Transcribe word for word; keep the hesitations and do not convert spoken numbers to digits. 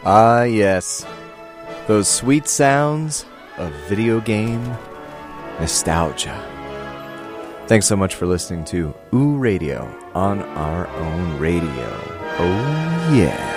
Ah, yes. Those sweet sounds of video game nostalgia. Thanks so much for listening to Ooh Radio on our own radio. Oh, yeah.